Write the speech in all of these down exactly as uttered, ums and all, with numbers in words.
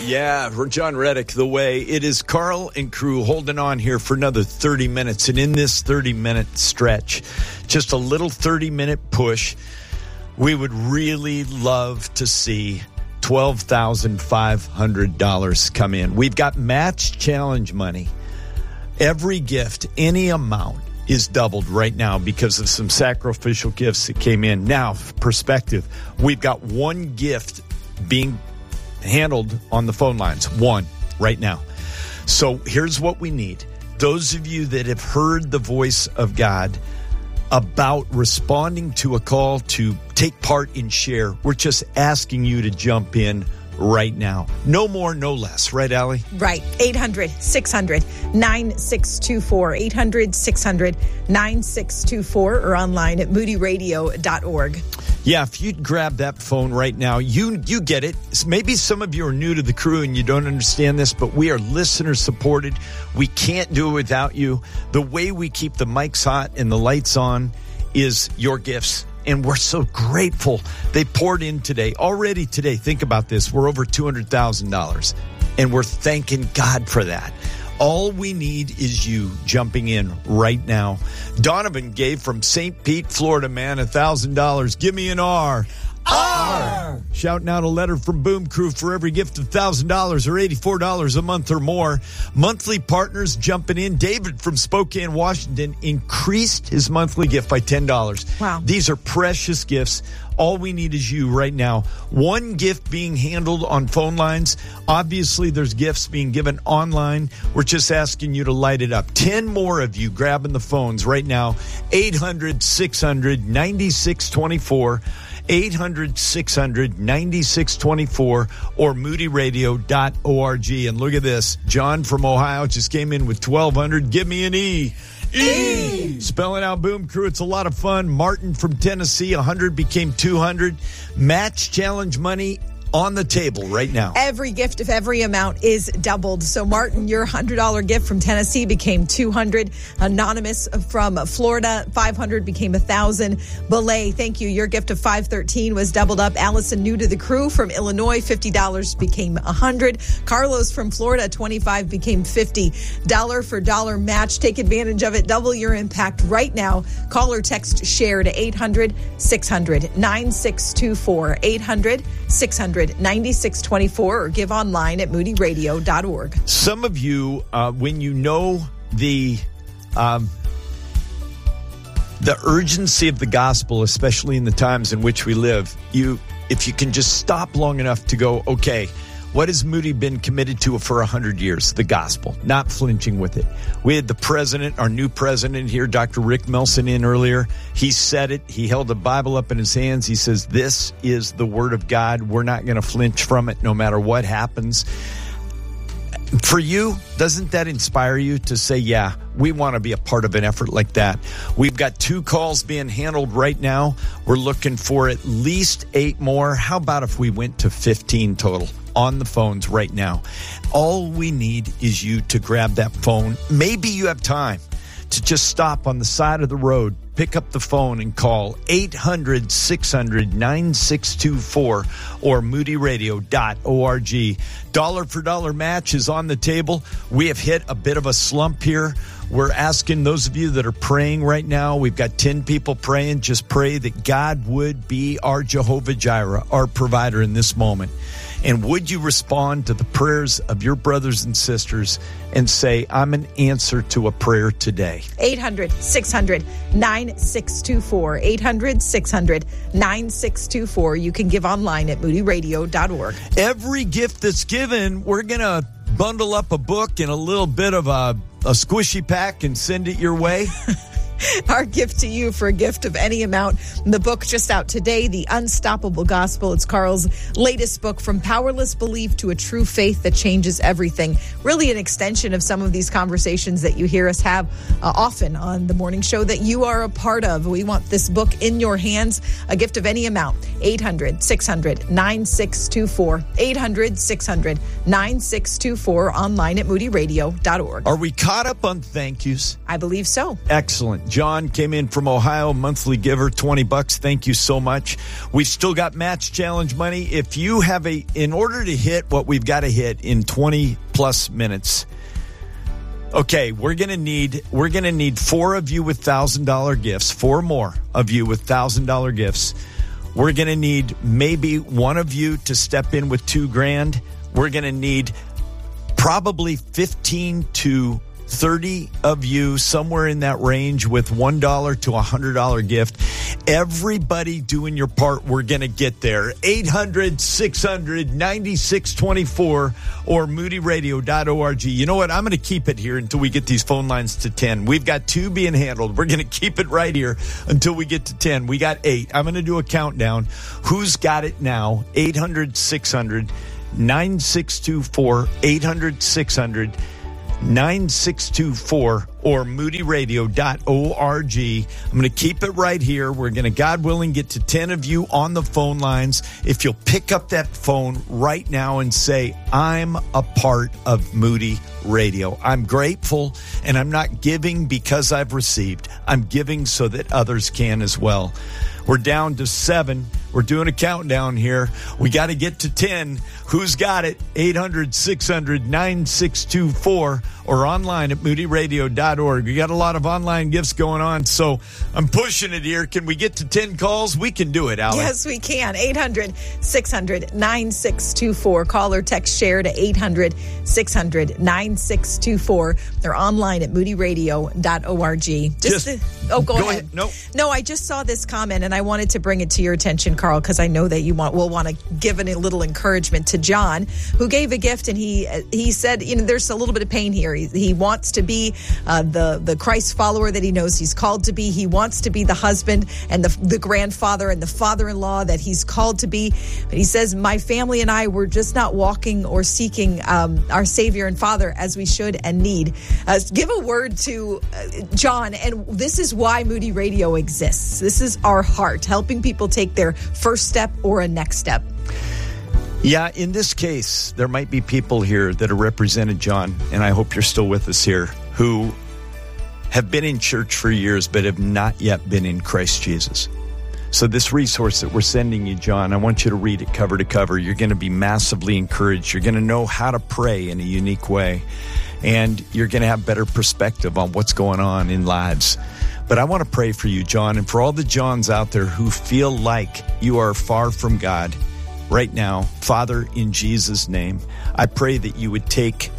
yeah. We're John Reddick, The Way. It is Carl and crew holding on here for another thirty minutes. And in this thirty-minute stretch, just a little thirty-minute push, we would really love to see twelve thousand five hundred dollars come in. We've got match challenge money. Every gift, any amount, is doubled right now because of some sacrificial gifts that came in. Now, perspective, we've got one gift being handled on the phone lines. One right now. So here's what we need. Those of you that have heard the voice of God about responding to a call to take part in Share, we're just asking you to jump in right now. No more, no less. Right, Allie? Right. eight hundred, six hundred, nine six two four. eight hundred, six hundred, nine six two four or online at moody radio dot org. Yeah, if you'd grab that phone right now, you you get it. Maybe some of you are new to the crew and you don't understand this, but we are listener supported. We can't do it without you. The way we keep the mics hot and the lights on is your gifts. And we're so grateful they poured in today. Already today, think about this. We're over two hundred thousand dollars. And we're thanking God for that. All we need is you jumping in right now. Donovan gave from Saint Pete, Florida, man, one thousand dollars. Give me an R. R. Shouting out a letter from Boom Crew for every gift of one thousand dollars or eighty-four dollars a month or more. Monthly partners jumping in. David from Spokane, Washington increased his monthly gift by ten dollars. Wow. These are precious gifts. All we need is you right now. One gift being handled on phone lines. Obviously, there's gifts being given online. We're just asking you to light it up. Ten more of you grabbing the phones right now. eight hundred, six hundred, ninety-six twenty-four. eight hundred, six hundred, ninety-six twenty-four or moody radio dot org. And look at this. John from Ohio just came in with twelve hundred. Give me an E. E. Spelling out Boom Crew. It's a lot of fun. Martin from Tennessee, one hundred became two hundred. Match challenge money on the table right now. Every gift of every amount is doubled. So, Martin, your one hundred dollars gift from Tennessee became two hundred. Anonymous from Florida, five hundred became one thousand. Belay, thank you. Your gift of five thirteen was doubled up. Allison, new to the crew from Illinois, fifty dollars became one hundred. Carlos from Florida, twenty-five became fifty. Dollar for dollar match. Take advantage of it. Double your impact right now. Call or text SHARE to eight hundred, six hundred, nine six two four. eight hundred, six hundred, ninety-six twenty-four or give online at moody radio dot org. Some of you, uh, when you know the um, the urgency of the gospel, especially in the times in which we live, you if you can just stop long enough to go, okay, what has Moody been committed to for one hundred years? The gospel, not flinching with it. We had the president, our new president here, Doctor Rick Melson, in earlier. He said it. He held the Bible up in his hands. He says, this is the word of God. We're not going to flinch from it no matter what happens. For you, doesn't that inspire you to say, yeah, we want to be a part of an effort like that? We've got two calls being handled right now. We're looking for at least eight more. How about if we went to fifteen total on the phones right now? All we need is you to grab that phone. Maybe you have time to just stop on the side of the road, pick up the phone and call eight hundred, six hundred, nine six two four or moody radio dot org. Dollar for dollar match is on the table. We have hit a bit of a slump here. We're asking those of you that are praying right now, we've got ten people praying, just pray that God would be our Jehovah Jireh, our provider in this moment. And would you respond to the prayers of your brothers and sisters and say, I'm an answer to a prayer today? eight hundred, six hundred, nine six two four. eight hundred, six hundred, nine six two four. You can give online at moody radio dot org. Every gift that's given, we're going to bundle up a book and a little bit of a, a squishy pack and send it your way. Our gift to you for a gift of any amount. The book just out today, The Unstoppable Gospel. It's Carl's latest book, From Powerless Belief to a True Faith That Changes Everything. Really an extension of some of these conversations that you hear us have uh, often on the morning show that you are a part of. We want this book in your hands, a gift of any amount. eight hundred, six hundred, nine six two four. eight hundred, six hundred, nine six two four. Online at moody radio dot org. Are we caught up on thank yous? I believe so. Excellent. John came in from Ohio, monthly giver, twenty bucks. Thank you so much. We've still got match challenge money. If you have a, in order to hit what we've got to hit in twenty plus minutes, okay, we're going to need, we're going to need four of you with one thousand dollars gifts, four more of you with one thousand dollars gifts. We're going to need maybe one of you to step in with two grand. We're going to need probably fifteen to thirty of you, somewhere in that range, with one dollar to a one hundred dollars gift. Everybody doing your part, we're going to get there. eight hundred, six hundred, ninety-six twenty-four or moody radio dot org. You know what? I'm going to keep it here until we get these phone lines to ten. We've got two being handled. We're going to keep it right here until we get to ten. We got eight. I'm going to do a countdown. Who's got it now? eight hundred, six hundred, nine six two four, eight hundred, six hundred, nine six two four or moody radio dot org. I'm going to keep it right here. We're going to, God willing, get to ten of you on the phone lines. If you'll pick up that phone right now and say, I'm a part of Moody Radio. I'm grateful, and I'm not giving because I've received. I'm giving so that others can as well. We're down to seven. We're doing a countdown here. We got to get to ten. Who's got it? eight hundred, six hundred, nine six two four or online at moody radio dot org. We got a lot of online gifts going on, so I'm pushing it here. Can we get to ten calls? We can do it, Alex. Yes, we can. eight hundred, six hundred, nine six two four. Call or text share to eight hundred, six hundred, nine six two four. They're online at moody radio dot org. Just, just to, oh, go, go ahead. ahead. No. No, I just saw this comment, and I wanted to bring it to your attention, Carl, because I know that you want will want to give a little encouragement to John, who gave a gift, and he he said, you know, there's a little bit of pain here. He, he wants to be uh, the the Christ follower that he knows he's called to be. He wants to be the husband and the the grandfather and the father-in-law that he's called to be. But he says, my family and I were just not walking or seeking um, our Savior and Father as we should and need. Uh, give a word to uh, John, and this is why Moody Radio exists. This is our heart, helping people take their first step or a next step. Yeah, in this case, there might be people here that are represented, John, and I hope you're still with us here, who have been in church for years but have not yet been in Christ Jesus. So this resource that we're sending you, John, I want you to read it cover to cover. You're going to be massively encouraged. You're going to know how to pray in a unique way, and you're going to have better perspective on what's going on in lives. But I want to pray for you, John, and for all the Johns out there who feel like you are far from God right now. Father, in Jesus' name, I pray that you would take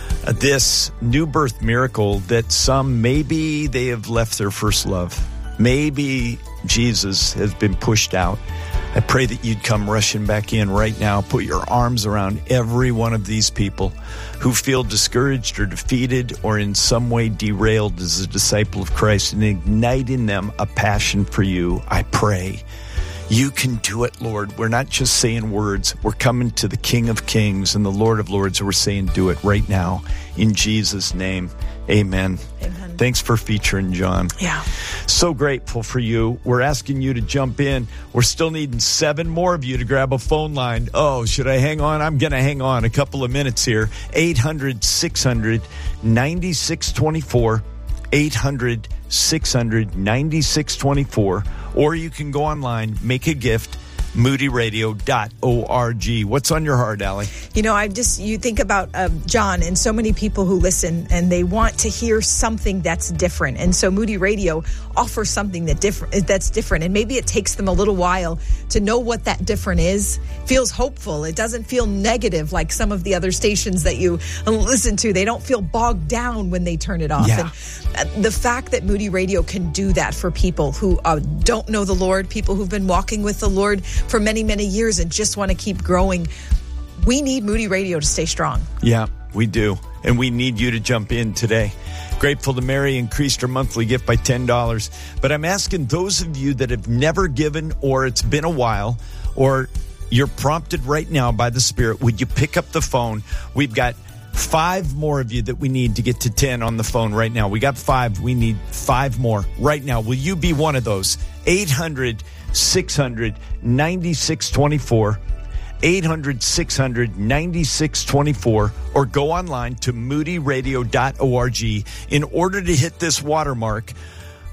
this new birth miracle that some, maybe they have left their first love. Maybe Jesus has been pushed out. I pray that you'd come rushing back in right now. Put your arms around every one of these people who feel discouraged or defeated or in some way derailed as a disciple of Christ, and ignite in them a passion for you. I pray you can do it, Lord. We're not just saying words. We're coming to the King of Kings and the Lord of Lords, and we're saying do it right now. In Jesus' name, amen. Amen. Thanks for featuring John. Yeah. So grateful for you. We're asking you to jump in. We're still needing seven more of you to grab a phone line. Oh, should I hang on? I'm going to hang on a couple of minutes here. eight hundred, six hundred, ninety-six twenty-four. eight hundred, six hundred, ninety-six twenty-four. Or you can go online, make a gift, moody radio dot org. What's on your heart, Allie? You know, I just, you think about uh, John and so many people who listen, and they want to hear something that's different. And so Moody Radio offers something that different, that's different. And maybe it takes them a little while to know what that different is. Feels hopeful. It doesn't feel negative like some of the other stations that you listen to. They don't feel bogged down when they turn it off. Yeah. And the fact that Moody Radio can do that for people who uh, don't know the Lord, people who've been walking with the Lord for many, many years and just want to keep growing. We need Moody Radio to stay strong. Yeah, we do. And we need you to jump in today. Grateful to Mary increased her monthly gift by ten dollars. But I'm asking those of you that have never given, or it's been a while, or you're prompted right now by the Spirit, would you pick up the phone? We've got five more of you that we need to get to ten on the phone right now. We got five. We need five more right now. Will you be one of those? eight hundred, six hundred, ninety-six twenty-four. eight hundred, six hundred, ninety-six twenty-four. Or go online to moody radio dot org. In order to hit this watermark,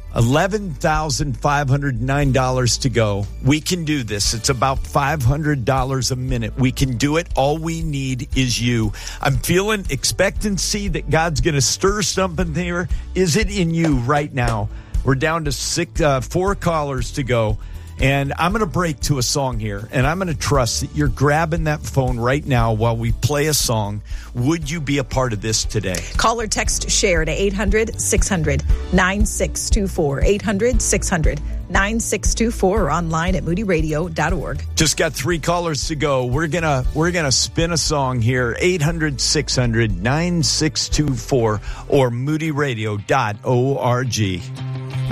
eleven thousand five hundred nine dollars to go. We can do this. It's about five hundred dollars a minute. We can do it. All we need is you. I'm feeling expectancy that God's going to stir something there. Is it in you right now? We're down to six, uh, four callers to go. And I'm going to break to a song here, and I'm going to trust that you're grabbing that phone right now while we play a song. Would you be a part of this today? Call or text SHARE to eight hundred six hundred nine six two four, eight hundred six hundred nine six two four, or online at moody radio dot org. Just got three callers to go. We're going to we're gonna spin a song here, eight hundred six hundred nine six two four or moody radio dot org.